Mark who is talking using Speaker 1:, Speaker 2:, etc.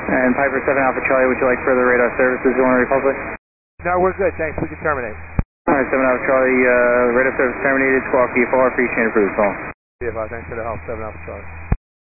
Speaker 1: And Piper 7 Alpha Charlie, would you like further radar services going to Republic?
Speaker 2: No, we're good, thanks. We can terminate.
Speaker 1: Alright, 7 Alpha Charlie, radar service terminated, squawk VFR, appreciate approved, call.
Speaker 2: VFR, thanks for the help, 7 Alpha Charlie.